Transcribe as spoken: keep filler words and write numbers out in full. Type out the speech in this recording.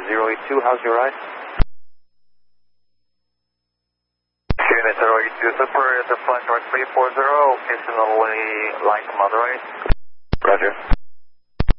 zero eight two, how's your ride? Unit zero eight two, Super, the flight north three four zero, is only light moderate. Roger.